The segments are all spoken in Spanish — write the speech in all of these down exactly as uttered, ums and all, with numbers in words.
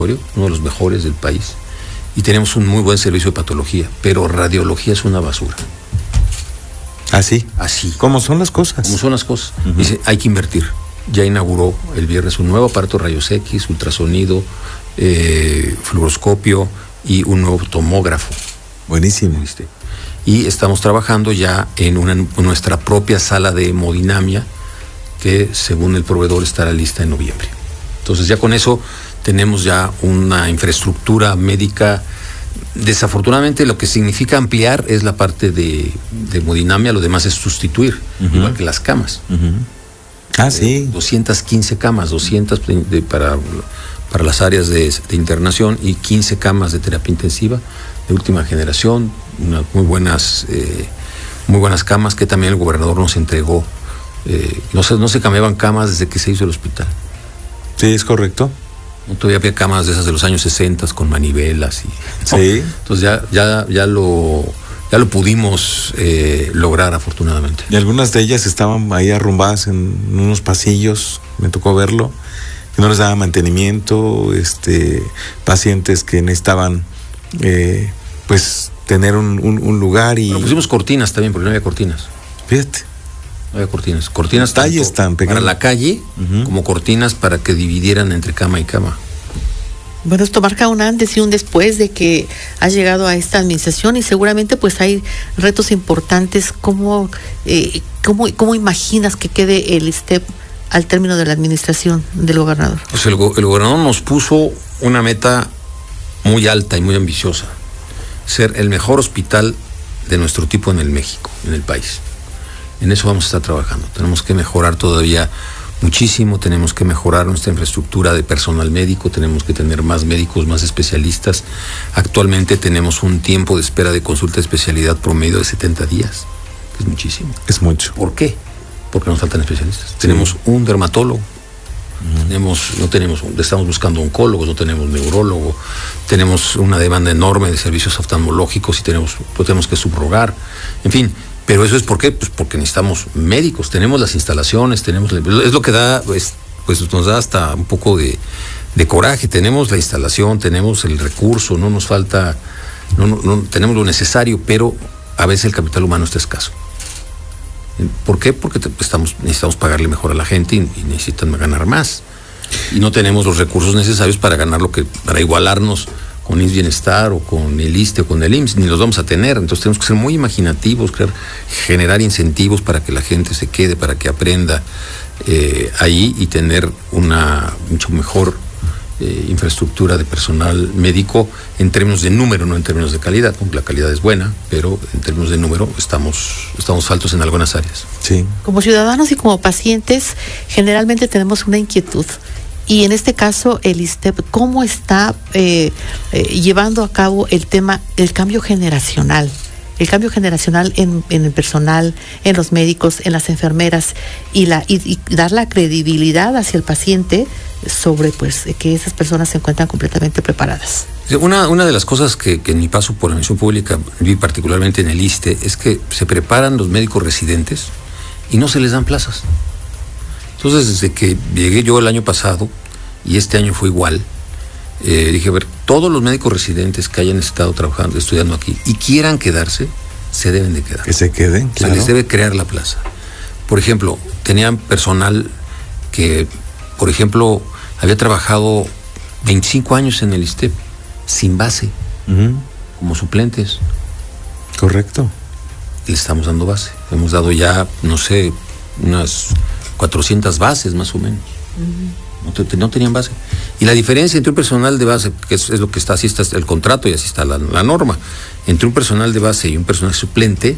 uno de los mejores del país, y tenemos un muy buen servicio de patología, pero radiología es una basura. ¿Así? Así. ¿Cómo son las cosas? ¿Cómo son las cosas? Uh-huh. Dice, hay que invertir. Ya inauguró el viernes un nuevo aparato de rayos X, ultrasonido, eh, fluoroscopio y un nuevo tomógrafo. Buenísimo. ¿Viste? Y estamos trabajando ya en una, nuestra propia sala de hemodinamia, que según el proveedor estará lista en noviembre. Entonces ya con eso tenemos ya una infraestructura médica. Desafortunadamente lo que significa ampliar es la parte de, de hemodinamia, lo demás es sustituir, uh-huh. igual que las camas. Uh-huh. Ah, eh, sí. doscientas quince camas, doscientas de, de, para, para las áreas de, de internación y quince camas de terapia intensiva de última generación, unas muy buenas, eh, muy buenas camas que también el gobernador nos entregó. Eh, no, se, no se cambiaban camas desde que se hizo el hospital. Sí, es correcto. No, todavía había camas de esas de los años sesenta con manivelas y ¿no? Sí. Entonces ya, ya, ya lo ya lo pudimos eh, lograr afortunadamente. Y algunas de ellas estaban ahí arrumbadas en unos pasillos, me tocó verlo, que no les daba mantenimiento, este, pacientes que necesitaban eh, pues tener un, un, un lugar y. Bueno, pusimos cortinas también, porque no había cortinas. Fíjate. No había cortinas. Cortinas talles tan pequeños para la calle, uh-huh. como cortinas para que dividieran entre cama y cama. Bueno, esto marca un antes y un después de que has llegado a esta administración y seguramente pues hay retos importantes. ¿Cómo, eh, cómo, cómo imaginas que quede el I S S S T E P al término de la administración del gobernador? Pues el, el gobernador nos puso una meta muy alta y muy ambiciosa: ser el mejor hospital de nuestro tipo en el México, en el país. En eso vamos a estar trabajando. Tenemos que mejorar todavía muchísimo, tenemos que mejorar nuestra infraestructura de personal médico, tenemos que tener más médicos, más especialistas. Actualmente tenemos un tiempo de espera de consulta de especialidad promedio de setenta días, que es muchísimo. Es mucho. ¿Por qué? Porque nos faltan especialistas. Sí. Tenemos un dermatólogo, uh-huh. tenemos, no tenemos, estamos buscando oncólogos, no tenemos neurólogo, tenemos una demanda enorme de servicios oftalmológicos y tenemos, lo tenemos que subrogar, en fin. Pero eso es ¿por qué? Pues porque necesitamos médicos, tenemos las instalaciones, tenemos, es lo que da, pues, pues nos da hasta un poco de, de coraje, tenemos la instalación, tenemos el recurso, no nos falta, no, no, no tenemos lo necesario, pero a veces el capital humano está escaso. ¿Por qué? Porque te, estamos, necesitamos pagarle mejor a la gente y, y necesitan ganar más. Y no tenemos los recursos necesarios para ganar lo que, para igualarnos con I M S S Bienestar o con el I S S S T E o con el I M S S, ni los vamos a tener. Entonces tenemos que ser muy imaginativos, crear, generar incentivos para que la gente se quede, para que aprenda eh, ahí y tener una mucho mejor eh, infraestructura de personal médico en términos de número, no en términos de calidad, aunque la calidad es buena, pero en términos de número estamos, estamos faltos en algunas áreas. Sí. Como ciudadanos y como pacientes, generalmente tenemos una inquietud. Y en este caso, el I S S S T E P, ¿cómo está eh, eh, llevando a cabo el tema del cambio generacional? El cambio generacional en, en el personal, en los médicos, en las enfermeras, y, la, y, y dar la credibilidad hacia el paciente sobre pues que esas personas se encuentran completamente preparadas. Una, una de las cosas que, que en mi paso por la administración pública vi particularmente en el I S S S T E es que se preparan los médicos residentes y no se les dan plazas. Entonces, desde que llegué yo el año pasado, y este año fue igual, eh, dije, a ver, todos los médicos residentes que hayan estado trabajando, estudiando aquí, y quieran quedarse, se deben de quedar. Que se queden, claro. Se les debe crear la plaza. Por ejemplo, tenían personal que, por ejemplo, había trabajado veinticinco años en el I S S S T E P, sin base, uh-huh. como suplentes. Correcto. Le estamos dando base. Hemos dado ya, no sé, unas cuatrocientas bases más o menos. Uh-huh. no, te, no tenían base. Y la diferencia entre un personal de base, que es, es lo que está, así está el contrato y así está la, la norma, entre un personal de base y un personal suplente,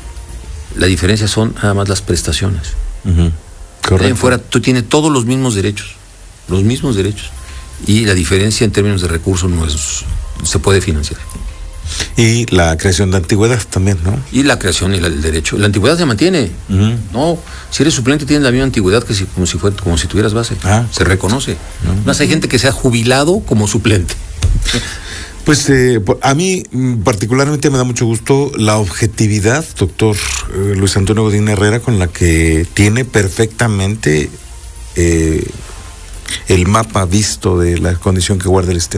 la diferencia son nada más las prestaciones. Uh-huh. Correcto. De en fuera, tú tienes todos los mismos derechos, los mismos derechos. Y la diferencia en términos de recursos no es, se puede financiar. Y la creación de antigüedad también, ¿no? Y la creación y la, el derecho. La antigüedad se mantiene. Uh-huh. No, si eres suplente tienes la misma antigüedad que si, como si fuera, como si tuvieras base. Ah, se reconoce. Uh-huh. Más hay gente que se ha jubilado como suplente. Pues eh, a mí particularmente me da mucho gusto la objetividad, doctor eh, Luis Antonio Godín Herrera, con la que tiene perfectamente eh, el mapa visto de la condición que guarda el ISSSTE.